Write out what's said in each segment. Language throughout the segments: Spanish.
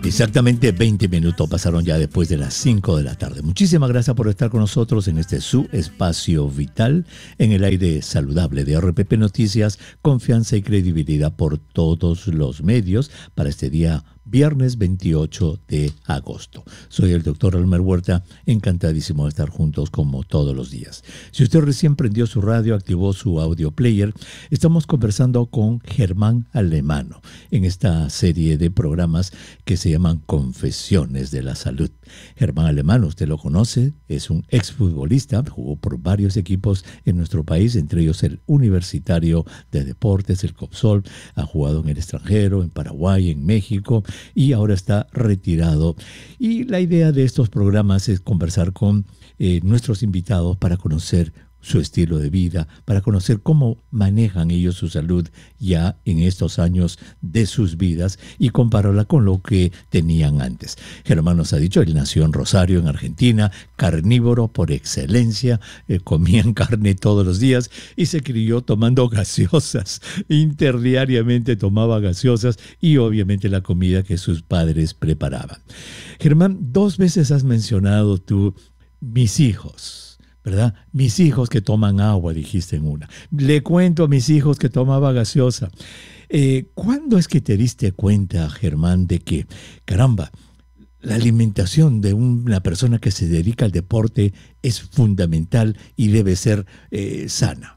Exactamente 20 minutos pasaron ya después de las 5 de la tarde. Muchísimas gracias por estar con nosotros en este su espacio vital, en el aire saludable de RPP Noticias, confianza y credibilidad por todos los medios para este día viernes 28 de agosto. Soy el doctor Elmer Huerta, encantadísimo de estar juntos como todos los días. Si usted recién prendió su radio, activó su audio player, estamos conversando con Germán Alemano en esta serie de programas que se llaman Confesiones de la Salud. Germán Alemano, usted lo conoce, es un exfutbolista, jugó por varios equipos en nuestro país, entre ellos el Universitario de Deportes, el Copsol, ha jugado en el extranjero, en Paraguay, en México, y ahora está retirado. Y la idea de estos programas es conversar con nuestros invitados para conocer su estilo de vida, para conocer cómo manejan ellos su salud ya en estos años de sus vidas y compararla con lo que tenían antes. Germán nos ha dicho, él nació en Rosario, en Argentina, carnívoro por excelencia, comían carne todos los días y se crió tomando gaseosas, interdiariamente tomaba gaseosas y obviamente la comida que sus padres preparaban. Germán, 2 veces has mencionado tú mis hijos, ¿verdad? Mis hijos que toman agua, dijiste en una. Le cuento a mis hijos que tomaba gaseosa. ¿Cuándo es que te diste cuenta, Germán, de que, caramba, la alimentación de una persona que se dedica al deporte es fundamental y debe ser sana?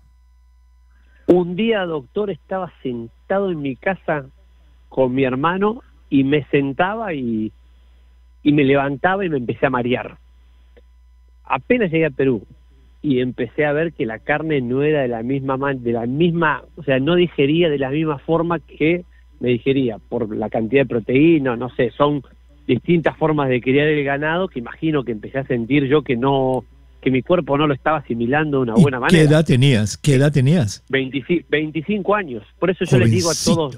Un día, doctor, estaba sentado en mi casa con mi hermano y me sentaba y me levantaba y me empecé a marear. Apenas llegué a Perú y empecé a ver que la carne no era de la misma, o sea, no digería de la misma forma que me digería, por la cantidad de proteína, no sé, son distintas formas de criar el ganado que imagino que empecé a sentir yo que mi cuerpo no lo estaba asimilando de una buena manera. ¿Qué edad tenías? 25 años. Por eso yo les digo a todos,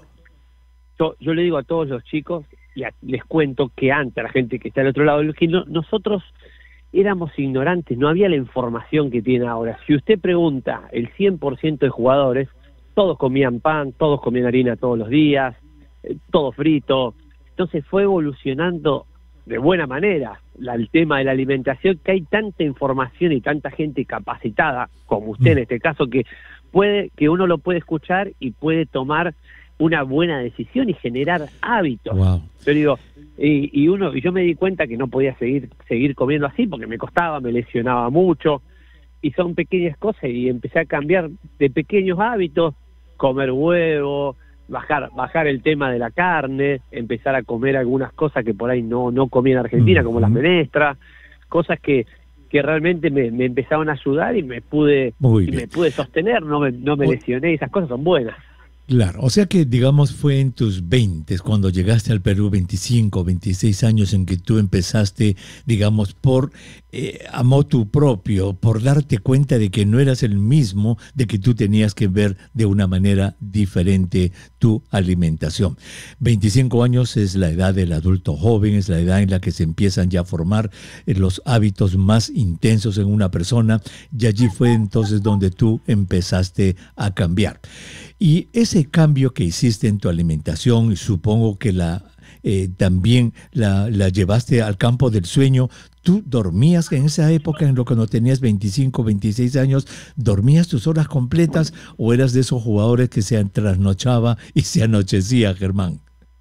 yo le digo a todos los chicos, y les cuento que antes, a la gente que está al otro lado del giro, nosotros éramos ignorantes, no había la información que tiene ahora. Si usted pregunta, el 100% de jugadores, todos comían pan, todos comían harina todos los días, todo frito. Entonces fue evolucionando de buena manera el tema de la alimentación, que hay tanta información y tanta gente capacitada, como usted en este caso, que uno lo puede escuchar y puede tomar una buena decisión y generar hábitos. Wow. Yo digo, y yo me di cuenta que no podía seguir comiendo así porque me costaba, me lesionaba mucho, y son pequeñas cosas, y empecé a cambiar de pequeños hábitos, comer huevo, bajar el tema de la carne, empezar a comer algunas cosas que por ahí no comía en Argentina, como las menestras, cosas que realmente me empezaron a ayudar y me pude sostener, no me lesioné, y esas cosas son buenas. Claro, o sea que, digamos, fue en tus 20, cuando llegaste al Perú, 25, 26 años, en que tú empezaste, digamos, por a motu propio, por darte cuenta de que no eras el mismo, de que tú tenías que ver de una manera diferente tu alimentación. 25 años es la edad del adulto joven, es la edad en la que se empiezan ya a formar los hábitos más intensos en una persona, y allí fue entonces donde tú empezaste a cambiar. Y ese cambio que hiciste en tu alimentación, supongo que también la llevaste al campo del sueño. ¿Tú dormías en esa época, cuando tenías 25, 26 años, dormías tus horas completas o eras de esos jugadores que se trasnochaba y se anochecía, Germán?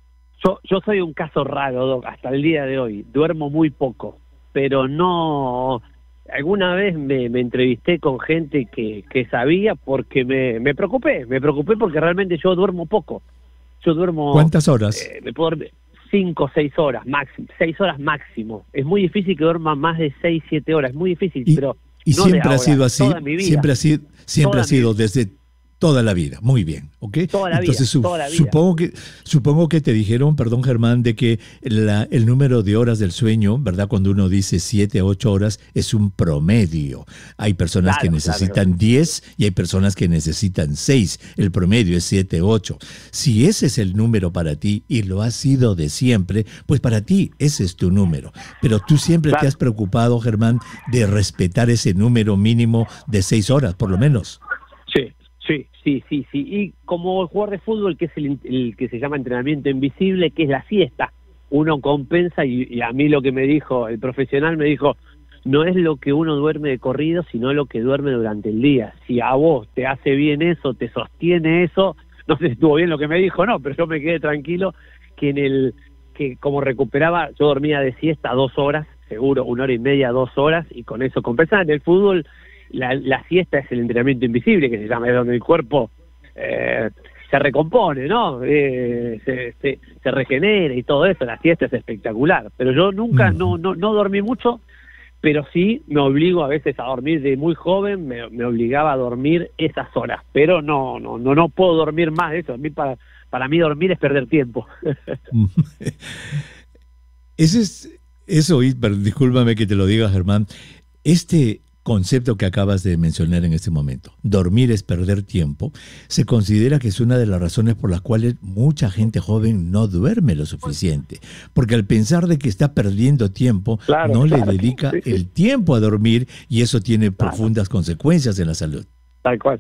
Yo soy un caso raro, Doc, hasta el día de hoy. Duermo muy poco, pero no... Alguna vez me entrevisté con gente que sabía, porque me preocupé porque realmente yo duermo poco. Yo duermo... ¿Cuántas horas? Me puedo dormir 5 o 6 horas, máximo, 6 horas máximo. Es muy difícil que duerma más de 6, 7 horas, es muy difícil, pero... Y no siempre ahora, ha sido así, toda mi vida. siempre ha sido desde toda la vida. Muy bien, ¿ok? Entonces, toda la vida. Supongo que te dijeron, perdón, Germán, de que el número de horas del sueño, ¿verdad? Cuando uno dice 7, 8 horas, es un promedio. Hay personas que necesitan 10 y hay personas que necesitan 6. El promedio es 7, 8. Si ese es el número para ti y lo ha sido de siempre, pues para ti ese es tu número. Pero tú siempre te has preocupado, Germán, de respetar ese número mínimo de 6 horas, por lo menos. Sí. Y como el jugador de fútbol, que es el que se llama entrenamiento invisible, que es la siesta. uno compensa, y a mí lo que me dijo el profesional, me dijo, no es lo que uno duerme de corrido, sino lo que duerme durante el día. Si a vos te hace bien eso, te sostiene eso, no sé si estuvo bien lo que me dijo, no, pero yo me quedé tranquilo que como recuperaba, yo dormía de siesta 2 horas, seguro, 1 hora y media, 2 horas, y con eso compensaba. En el fútbol, la siesta es el entrenamiento invisible, que se llama, es donde el cuerpo se recompone, ¿no? Se regenera y todo eso. La siesta es espectacular, pero yo nunca, no dormí mucho, pero sí me obligo a veces a dormir. De muy joven me obligaba a dormir esas horas, pero no puedo dormir más de eso. A mí, para mí dormir es perder tiempo. Eso, pero discúlpame que te lo diga, Germán, este concepto que acabas de mencionar en este momento, dormir es perder tiempo, se considera que es una de las razones por las cuales mucha gente joven no duerme lo suficiente, porque al pensar de que está perdiendo tiempo, no le dedica el tiempo a dormir, y eso tiene profundas consecuencias en la salud. Tal cual.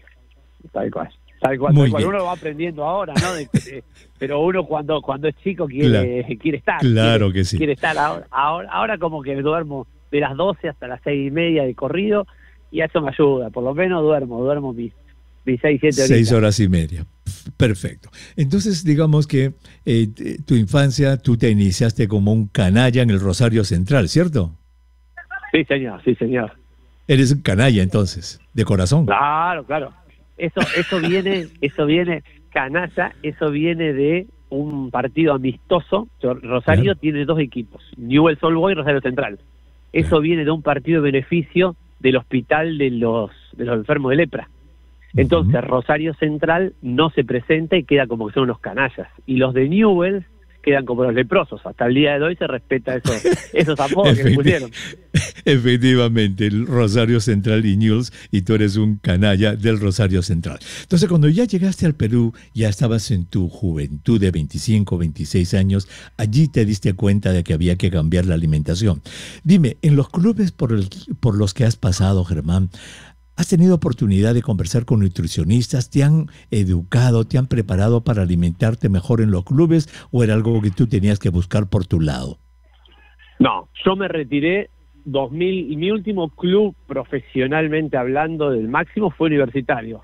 Uno lo va aprendiendo ahora, ¿no? Pero uno cuando es chico quiere estar. Claro que sí. Quiere estar ahora como que duermo de las 12 hasta las 6:30 de corrido, y eso me ayuda. Por lo menos duermo mis 6, 7 horitas. 6 horas y media. Perfecto. Entonces, digamos que tu infancia, tú te iniciaste como un canalla en el Rosario Central, ¿cierto? Sí, señor. Eres un canalla, entonces, de corazón. Claro. Eso viene canalla, eso viene de un partido amistoso. Rosario tiene 2 equipos, Newell's Old Boys y Rosario Central. Eso viene de un partido de beneficio del hospital de los enfermos de lepra. Entonces Rosario Central no se presenta y queda como que son unos canallas, y los de Newell's quedan como los leprosos. Hasta el día de hoy se respeta esos apodos que le pusieron. Efectivamente, el Rosario Central y Newell's, y tú eres un canalla del Rosario Central. Entonces, cuando ya llegaste al Perú, ya estabas en tu juventud de 25, 26 años, allí te diste cuenta de que había que cambiar la alimentación. Dime, en los clubes por los que has pasado, Germán, ¿has tenido oportunidad de conversar con nutricionistas? ¿Te han educado, te han preparado para alimentarte mejor en los clubes, o era algo que tú tenías que buscar por tu lado? No, yo me retiré 2000, y mi último club profesionalmente hablando del máximo fue Universitario.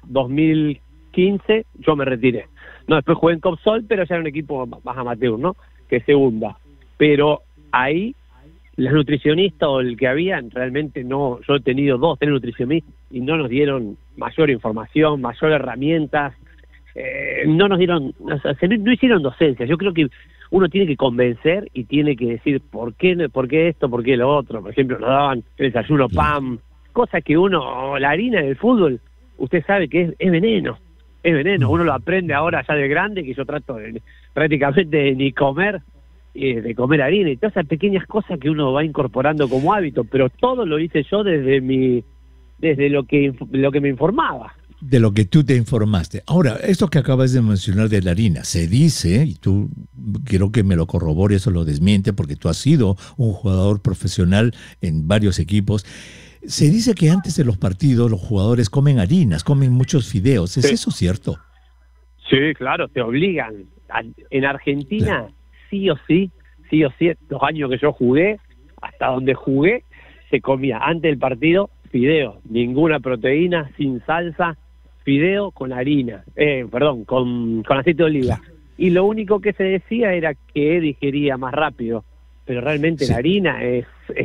2015 yo me retiré. No, después jugué en Copsol, pero ya era un equipo más amateur, ¿no? Que segunda. Pero ahí las nutricionistas o el que habían, realmente no. Yo he tenido 2, 3 nutricionistas y no nos dieron mayor información, mayor herramientas, no nos dieron, no hicieron docencia. Yo creo que uno tiene que convencer y tiene que decir por qué esto, por qué lo otro. Por ejemplo, nos daban el desayuno PAM, cosas que la harina del fútbol, usted sabe que es veneno. Uno lo aprende ahora ya de grande, que yo trato prácticamente de ni comer, de comer harina, y todas esas pequeñas cosas que uno va incorporando como hábito, pero todo lo hice yo desde lo que me informaba. De lo que tú te informaste. Ahora, esto que acabas de mencionar de la harina, se dice, y tú quiero que me lo corrobores o lo desmiente, porque tú has sido un jugador profesional en varios equipos, se dice que antes de los partidos los jugadores comen harinas, comen muchos fideos. ¿Es eso cierto? Sí, claro, te obligan. En Argentina, sí o sí, los años que yo jugué, hasta donde jugué, se comía antes del partido fideo, ninguna proteína, sin salsa, fideo con harina, con aceite de oliva. Y lo único que se decía era que digería más rápido, pero realmente la harina es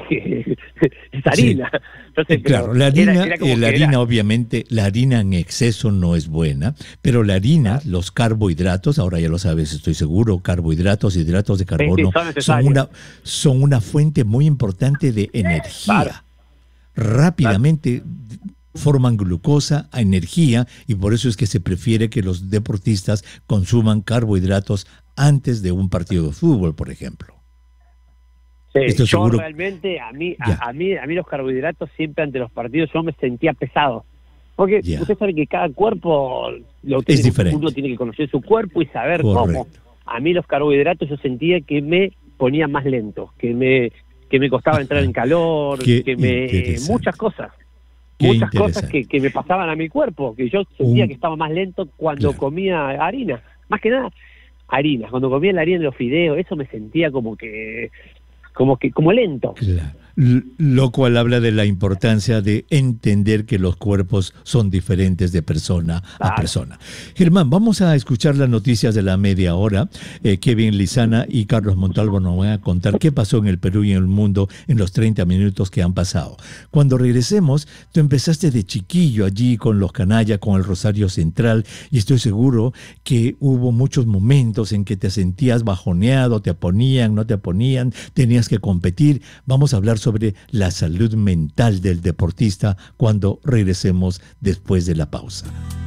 harina. Sí. Entonces, claro, la harina obviamente, la harina en exceso no es buena, pero la harina, los carbohidratos, ahora ya lo sabes, estoy seguro, carbohidratos, hidratos de carbono, son una fuente muy importante de energía. Claro. Rápidamente forman glucosa a energía, y por eso es que se prefiere que los deportistas consuman carbohidratos antes de un partido de fútbol, por ejemplo. Sí, yo realmente, a mí los carbohidratos siempre ante los partidos yo me sentía pesado, porque usted sabe que cada cuerpo es diferente. Uno tiene que conocer su cuerpo y saber cómo. A mí los carbohidratos yo sentía que me ponía más lento, que me costaba entrar en calor, muchas cosas que me pasaban a mi cuerpo, que yo sentía que estaba más lento cuando comía harina. Más que nada, harinas. Cuando comía la harina de los fideos, eso me sentía como lento. Claro. Lo cual habla de la importancia de entender que los cuerpos son diferentes de persona a persona. Germán, vamos a escuchar las noticias de la media hora. Kevin Lizana y Carlos Montalvo nos van a contar qué pasó en el Perú y en el mundo en los 30 minutos que han pasado. Cuando regresemos, tú empezaste de chiquillo allí con los canallas, con el Rosario Central, y estoy seguro que hubo muchos momentos en que te sentías bajoneado, te ponían, no te ponían, tenías que competir. Vamos a hablar sobre la salud mental del deportista cuando regresemos después de la pausa.